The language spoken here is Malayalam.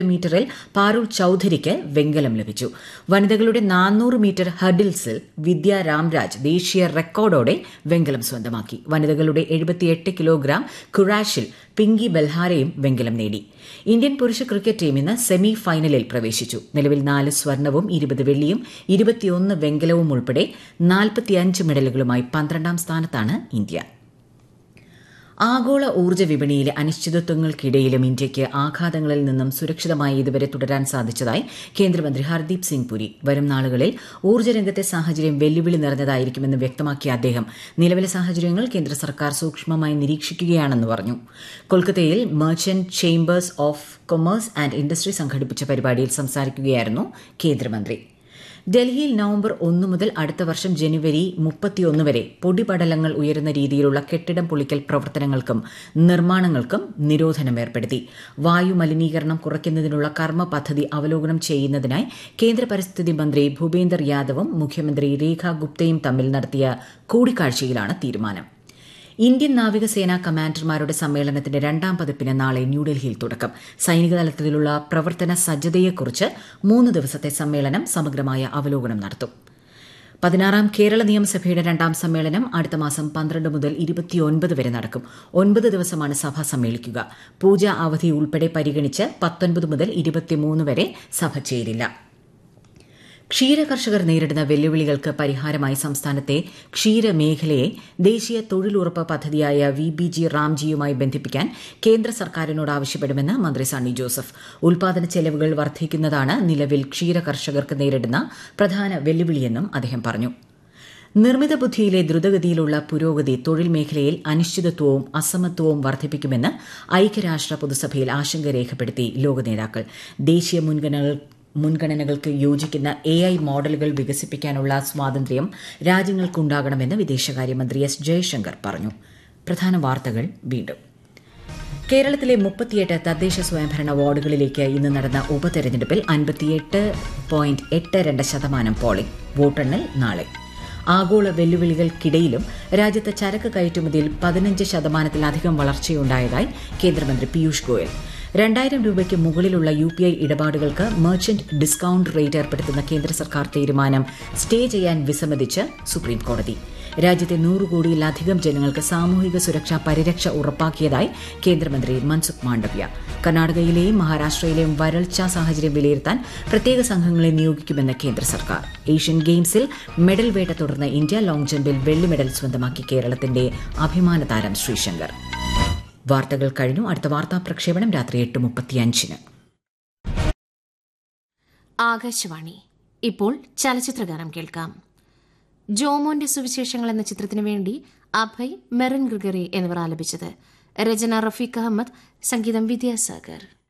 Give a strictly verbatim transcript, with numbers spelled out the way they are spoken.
മീറ്ററിൽ പാരുൾ ചൌധരിക്ക് വെങ്കലം ലഭിച്ചു. വനിതകളുടെ നാനൂറ് മീറ്റർ ഹർഡിൽസിൽ വിദ്യ രാംരാജ് ദേശീയ റെക്കോർഡോടെ വെങ്കലം സ്വന്തമാക്കി. വനിതകളുടെ എഴുപത്തിയെട്ട് കിലോഗ്രാം കുറാഷിൽ പിങ്കി ബൽഹാരയും വെങ്കലം നേടി. ഇന്ത്യൻ പുരുഷ ക്രിക്കറ്റ് ടീം ഇന്ന് സെമി ഫൈനലിൽ പ്രവേശിച്ചു. നിലവിൽ നാല് സ്വർണവും ഇരുപത് വെള്ളിയും ഇരുപത്തിയൊന്ന് വെങ്കലവും ഉൾപ്പെടെ നാൽപ്പത്തിയഞ്ച് മെഡലുകളുമായി പന്ത്രണ്ടാം സ്ഥാനത്താണ് ഇന്ത്യ. ആഗോള ഊർജ്ജ വിപണിയിലെ അനിശ്ചിതത്വങ്ങൾക്കിടയിലും ഇന്ത്യയ്ക്ക് ആഘാതങ്ങളിൽ നിന്നും സുരക്ഷിതമായി ഇതുവരെ തുടരാൻ സാധിച്ചതായി കേന്ദ്രമന്ത്രി ഹർദീപ് സിംഗ് പുരി. വരും നാളുകളിൽ ഊർജ്ജരംഗത്തെ സാഹചര്യം വെല്ലുവിളി നിറഞ്ഞതായിരിക്കുമെന്ന് വ്യക്തമാക്കിയ അദ്ദേഹം നിലവിലെ സാഹചര്യങ്ങൾ കേന്ദ്ര സർക്കാർ സൂക്ഷ്മമായി നിരീക്ഷിക്കുകയാണെന്ന് പറഞ്ഞു. കൊൽക്കത്തയിൽ merchant chambers of commerce and industry സംഘടിപ്പിച്ച പരിപാടിയിൽ സംസാരിക്കുകയായിരുന്നു കേന്ദ്രമന്ത്രി. ഡൽഹിയിൽ നവംബർ ഒന്ന് മുതൽ അടുത്ത വർഷം ജനുവരി മുപ്പത്തിയൊന്ന് വരെ പൊടിപടലങ്ങൾ ഉയരുന്ന രീതിയിലുള്ള കെട്ടിടം പൊളിക്കൽ പ്രവർത്തനങ്ങൾക്കും നിർമ്മാണങ്ങൾക്കും നിരോധനം ഏർപ്പെടുത്തി. വായു മലിനീകരണം കുറയ്ക്കുന്നതിനുള്ള കർമ്മ പദ്ധതി അവലോകനം ചെയ്യുന്നതിനായി കേന്ദ്ര പരിസ്ഥിതി മന്ത്രി ഭൂപേന്ദർ യാദവും മുഖ്യമന്ത്രി രേഖ ഗുപ്തയും തമ്മിൽ നടത്തിയ കൂടിക്കാഴ്ചയിലാണ് തീരുമാനം. ഇന്ത്യൻ നാവികസേനാ കമാൻഡർമാരുടെ സമ്മേളനത്തിന്റെ രണ്ടാം പതിപ്പിന് നാളെ ന്യൂഡൽഹിയിൽ തുടക്കം. സൈനിക തലത്തിലുള്ള പ്രവർത്തന സജ്ജതയെക്കുറിച്ച് മൂന്ന് ദിവസത്തെ സമ്മേളനം സമഗ്രമായ അവലോകനം നടത്തും. പതിനാറാം കേരള നിയമസഭയുടെ രണ്ടാം സമ്മേളനം അടുത്ത മാസം പന്ത്രണ്ട് മുതൽ ഇരുപത്തിയൊൻപത് വരെ നടക്കും. ഒൻപത് ദിവസമാണ് സഭ സമ്മേളിക്കുക. പൂജാ അവധി ഉൾപ്പെടെ പരിഗണിച്ച് പത്തൊൻപത് മുതൽ ഇരുപത്തിമൂന്ന് വരെ സഭ ചേരില്ല. ക്ഷീരകർഷകർ നേരിടുന്ന വെല്ലുവിളികൾക്ക് പരിഹാരമായി സംസ്ഥാനത്തെ ക്ഷീരമേഖലയെ ദേശീയ തൊഴിലുറപ്പ് പദ്ധതിയായ വി ബി ജി റാംജിയുമായി ബന്ധിപ്പിക്കാൻ കേന്ദ്ര സർക്കാരിനോട് ആവശ്യപ്പെടുമെന്ന് മന്ത്രി സണ്ണി ജോസഫ്. ഉൽപാദന ചെലവുകൾ വർദ്ധിക്കുന്നതാണ് നിലവിൽ ക്ഷീരകർഷകർക്ക് നേരിടുന്ന പ്രധാന വെല്ലുവിളിയെന്നും അദ്ദേഹം പറഞ്ഞു. നിർമ്മിത ബുദ്ധിയിലെ ദ്രുതഗതിയിലുള്ള പുരോഗതി തൊഴിൽ മേഖലയിൽ അനിശ്ചിതത്വവും അസമത്വവും വർദ്ധിപ്പിക്കുമെന്ന് ഐക്യരാഷ്ട്ര പൊതുസഭയിൽ ആശങ്ക രേഖപ്പെടുത്തി ലോക നേതാക്കൾ. ദേശീയ മുൻഗണനകൾ മുൻഗണനകൾക്ക് യോജിക്കുന്ന എ ഐ മോഡലുകൾ വികസിപ്പിക്കാനുള്ള സ്വാതന്ത്ര്യം രാജ്യങ്ങൾക്കുണ്ടാകണമെന്ന് വിദേശകാര്യമന്ത്രി എസ് ജയശങ്കർ പറഞ്ഞു. പ്രധാന വാർത്തകൾ വീണ്ടും. കേരളത്തിലെ മുപ്പത്തിയെട്ട് തദ്ദേശ സ്വയംഭരണ വാർഡുകളിലേക്ക് ഇന്ന് നടന്ന ഉപതെരഞ്ഞെടുപ്പിൽ അൻപത്തിയെട്ട് പോയിന്റ് എട്ട് രണ്ട് ശതമാനം പോളിംഗ്. വോട്ടെണ്ണൽ നാളെ. ആഗോള വെല്ലുവിളികൾക്കിടയിലും രാജ്യത്ത് ചരക്ക് കയറ്റുമതിയിൽ പതിനഞ്ച് ശതമാനത്തിലധികം വളർച്ചയുണ്ടായതായി കേന്ദ്രമന്ത്രി പീയൂഷ് ഗോയൽ. രണ്ടായിരം രൂപയ്ക്ക് മുകളിലുള്ള U P I ഇടപാടുകൾക്ക് merchant discount rate ഏർപ്പെടുത്തുന്ന കേന്ദ്ര സർക്കാർ തീരുമാനം സ്റ്റേ ചെയ്യാൻ വിസമ്മതിച്ച് സുപ്രീംകോടതി. രാജ്യത്തെ നൂറ് കോടിയിലധികം ജനങ്ങൾക്ക് സാമൂഹിക സുരക്ഷാ പരിരക്ഷ ഉറപ്പാക്കിയതായി കേന്ദ്രമന്ത്രി മൻസുഖ് മാണ്ഡവ്യ. കർണാടകയിലെയും മഹാരാഷ്ട്രയിലെയും വരൾച്ചാ സാഹചര്യം വിലയിരുത്താൻ പ്രത്യേക സംഘങ്ങളെ നിയോഗിക്കുമെന്ന് കേന്ദ്ര സർക്കാർ. ഏഷ്യൻ ഗെയിംസിൽ മെഡൽ വേട്ട തുടർന്ന് ഇന്ത്യ ലോങ് ജമ്പിൽ വെള്ളി മെഡൽ സ്വന്തമാക്കി കേരളത്തിന്റെ അഭിമാന താരം ശ്രീശങ്കർ. വാർത്തകൾ കഴിഞ്ഞു. അടുത്ത വാർത്താ പ്രക്ഷേപണം രാത്രി എട്ട് മുപ്പത്തിയഞ്ചിന്. ആകാശവാണി. ഇപ്പോൾ ചലച്ചിത്രഗാനം കേൾക്കാം. ജോമോന്റെ സുവിശേഷങ്ങൾ എന്ന ചിത്രത്തിനു വേണ്ടി അഭയ്, മെറിൻ ഗ്രിഗറി എന്നിവർ ആലപിച്ചത്. രചന റഫീഖ് അഹമ്മദ്, സംഗീതം വിദ്യാസാഗർ.